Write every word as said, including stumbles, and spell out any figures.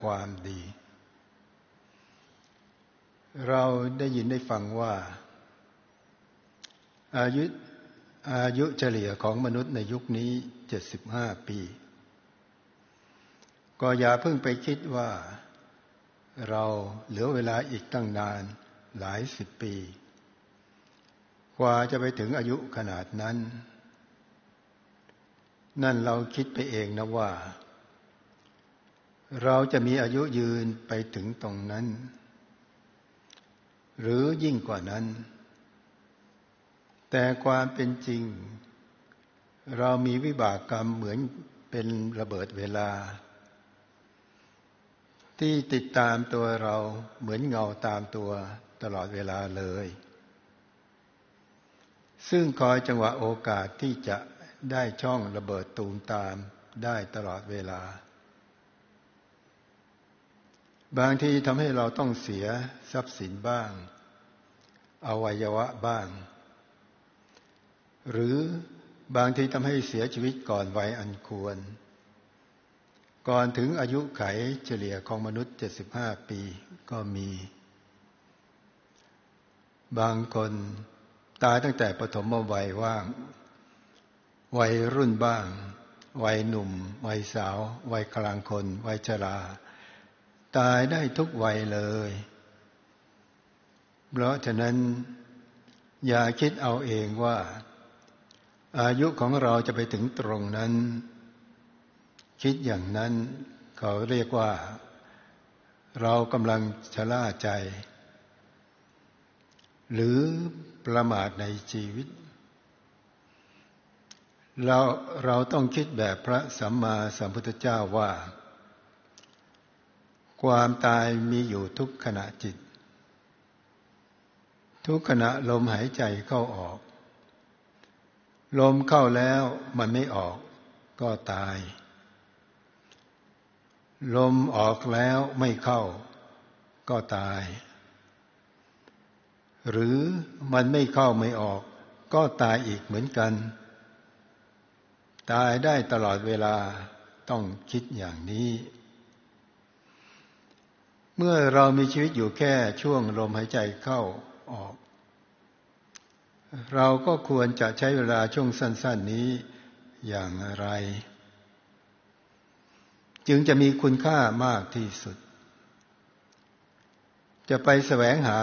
ความดีเราได้ยินได้ฟังว่าอายุอายุเฉลี่ยของมนุษย์ในยุคนี้เจ็ดสิบห้าปีก็อย่าเพิ่งไปคิดว่าเราเหลือเวลาอีกตั้งนานหลายสิบปีกว่าจะไปถึงอายุขนาดนั้นนั่นเราคิดไปเองนะว่าเราจะมีอายุยืนไปถึงตรงนั้นหรือยิ่งกว่านั้นแต่ความเป็นจริงเรามีวิบากกรรมเหมือนเป็นระเบิดเวลาที่ติดตามตัวเราเหมือนเงาตามตัวตลอดเวลาเลยซึ่งคอยจังหวะโอกาสที่จะได้ช่องระเบิดตูมตามได้ตลอดเวลาบางทีทำให้เราต้องเสียทรัพย์สินบ้างอวัยวะบ้างหรือบางทีทำให้เสียชีวิตก่อนวัยอันควรก่อนถึงอายุไขเฉลี่ยของมนุษย์เจ็ดสิบห้าปีก็มีบางคนตายตั้งแต่ปฐมวัยว่างวัยรุ่นบ้างวัยหนุ่มวัยสาววัยกลางคนวัยชราตายได้ทุกวัยเลยเพราะฉะนั้นอย่าคิดเอาเองว่าอายุของเราจะไปถึงตรงนั้นคิดอย่างนั้นเขาเรียกว่าเรากำลังชะล่าใจหรือประมาทในชีวิตเราเราต้องคิดแบบพระสัมมาสัมพุทธเจ้าว่าความตายมีอยู่ทุกขณะจิตทุกขณะลมหายใจเข้าออกลมเข้าแล้วมันไม่ออกก็ตายลมออกแล้วไม่เข้าก็ตายหรือมันไม่เข้าไม่ออกก็ตายอีกเหมือนกันตายได้ตลอดเวลาต้องคิดอย่างนี้เมื่อเรามีชีวิตอยู่แค่ช่วงลมหายใจเข้าออกเราก็ควรจะใช้เวลาช่วงสั้นๆนี้อย่างไรจึงจะมีคุณค่ามากที่สุดจะไปแสวงหา